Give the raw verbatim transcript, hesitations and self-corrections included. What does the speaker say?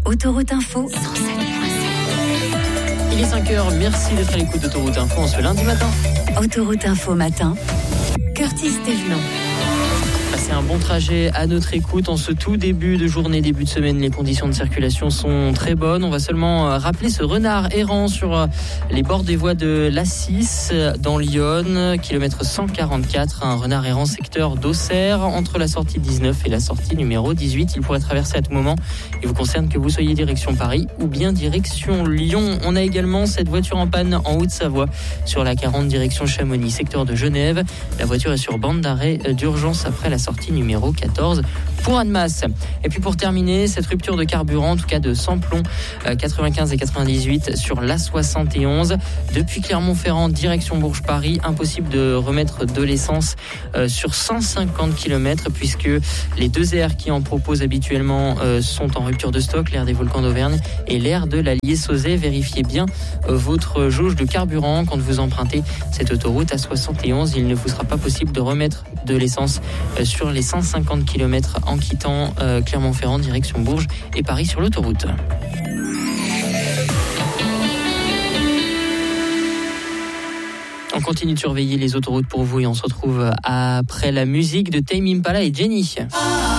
Autoroute Info cent sept virgule sept. Il est cinq heures, merci d'être à l'écoute d'Autoroute Info en ce lundi matin. Autoroute Info matin, Curtis Thévenon. Passez un bon trajet à notre écoute en ce tout début de journée, début de semaine. Les conditions de circulation sont très bonnes. On va seulement rappeler ce renard errant sur les bords des voies de l'A six dans l'Yonne, kilomètre cent quarante-quatre. Un renard errant secteur d'Auxerre entre la sortie dix-neuf et la sortie numéro dix-huit. Il pourrait traverser à tout moment et vous concerne que vous soyez direction Paris ou bien direction Lyon. On a également cette voiture en panne en Haute-Savoie sur la quarante direction Chamonix, secteur de Genève. La voiture est sur bande d'arrêt d'urgence après la sortie numéro quatorze pour Annemasse. Et puis pour terminer, cette rupture de carburant, en tout cas de samplon euh, quatre-vingt-quinze et quatre-vingt-dix-huit sur l'A soixante et onze depuis Clermont-Ferrand direction Bourges-Paris. Impossible de remettre de l'essence euh, sur cent cinquante kilomètres puisque les deux airs qui en proposent habituellement euh, sont en rupture de stock, l'air des volcans d'Auvergne et l'air de l'Allier Sauzet. Vérifiez bien euh, votre jauge de carburant quand vous empruntez cette autoroute A soixante et onze. Il ne vous sera pas possible de remettre de l'essence euh, sur les cent cinquante kilomètres en quittant euh, Clermont-Ferrand direction Bourges et Paris sur l'autoroute. On continue de surveiller les autoroutes pour vous et on se retrouve après la musique de Tame Impala et Jenny.